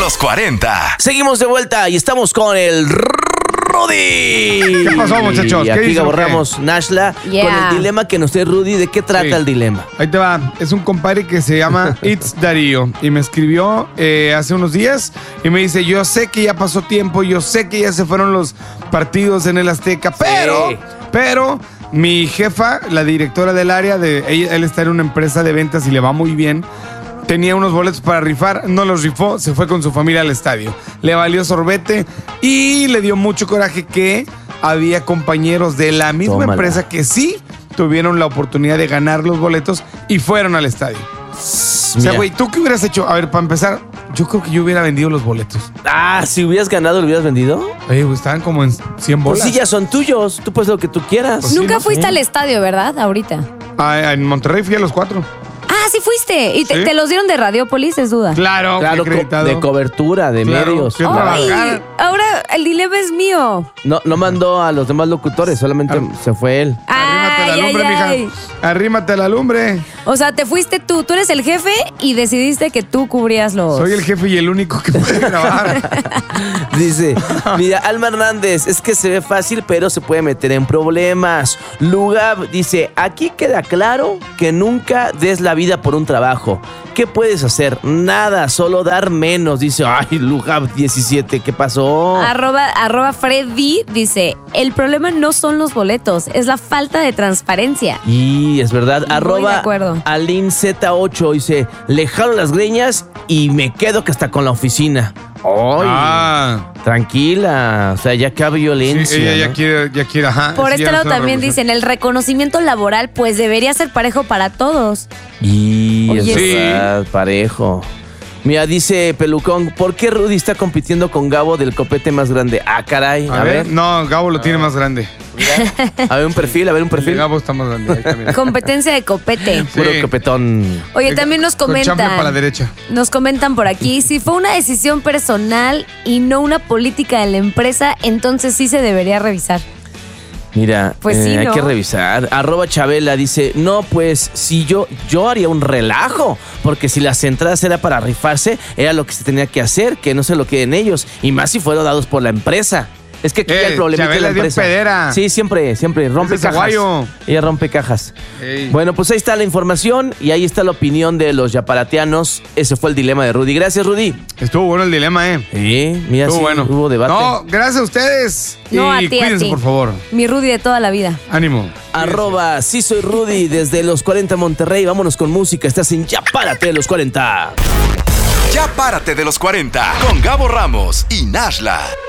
los 40. Seguimos de vuelta y estamos con el Rudy. ¿Qué pasó, muchachos? Y ¿Qué aquí dice, borramos Nashla con el dilema que nos trae Rudy. ¿De qué trata el dilema? Ahí te va. Es un compadre que se llama It's Darío y me escribió hace unos días y me dice, yo sé que ya pasó tiempo, yo sé que ya se fueron los partidos en el Azteca, pero mi jefa, la directora del área, él está en una empresa de ventas y le va muy bien. Tenía unos boletos para rifar, no los rifó, se fue con su familia al estadio. Le valió sorbete y le dio mucho coraje que había compañeros de la misma empresa que sí tuvieron la oportunidad de ganar los boletos y fueron al estadio. O sea, güey, ¿tú qué hubieras hecho? A ver, para empezar, yo creo que yo hubiera vendido los boletos. Ah, si hubieras ganado, ¿lo hubieras vendido? Oye, güey, estaban como en 100 bolas. Pues sí, ya son tuyos. Tú puedes lo que tú quieras. Pues Nunca sí, ¿no? fuiste al estadio, ¿verdad? Ahorita. En Monterrey fui a los 4. Ah, sí fuiste. ¿Y te los dieron de Radiopolis, es duda? Claro, de cobertura, de medios. fui a trabajar. Ahora el dilema es mío. No mandó a los demás locutores, solamente se fue él. Arrímate a la lumbre, mija. Arrímate a la lumbre. O sea, te fuiste tú eres el jefe y decidiste que tú cubrías los... Soy el jefe y el único que puede grabar. Dice, mira, Alma Hernández, es que se ve fácil, pero se puede meter en problemas. Lugab dice, aquí queda claro que nunca des la vida por un trabajo. ¿Qué puedes hacer? Nada, solo dar menos. Dice, ay, Lugab 17, ¿qué pasó? Arroba Freddy dice, el problema no son los boletos, es la falta de transparencia. Y es verdad. Muy de acuerdo. Alin Z8 dice, le jalo las greñas y me quedo que hasta con la oficina. Ay, tranquila, o sea, ya que hay violencia. Sí, ella ¿no? ya quiere, ajá. Por sí, este lado es una también revolución. dicen, el reconocimiento laboral pues debería ser parejo para todos. Y Oye, es sí. verdad, parejo. Mira, dice Pelucón, ¿por qué Rudy está compitiendo con Gabo del copete más grande? Ah, caray, A ver. No, Gabo lo tiene más grande. A ver un perfil. Gabo está más grande. Ahí también. Competencia de copete. Puro copetón. Oye, también nos Con chanfle para la comentan. derecha. Nos comentan por aquí, si fue una decisión personal y no una política de la empresa, entonces sí se debería revisar. Mira, Pues sí, hay ¿no? que revisar. Chabela dice, no, pues si yo haría un relajo, porque si las entradas era para rifarse, era lo que se tenía que hacer, que no se lo queden ellos, y más si fueron dados por la empresa. Es que aquí ya el problema es Chabela la es bien empresa. pedera. Sí, siempre rompe Ese cajas. guayo. Ella rompe cajas. Ey. Bueno, pues ahí está la información y ahí está la opinión de los yaparateanos. Ese fue el dilema de Rudy. Gracias, Rudy. Estuvo bueno el dilema, Sí, mira, Estuvo sí, bueno. hubo debate. No, gracias a ustedes. No, y a ti, cuídense, por favor. Mi Rudy de toda la vida. Ánimo. @ sí soy Rudy desde los 40 Monterrey. Vámonos con música. Estás en Ya Párate de los 40. Ya párate de los 40 con Gabo Ramos y Nashla.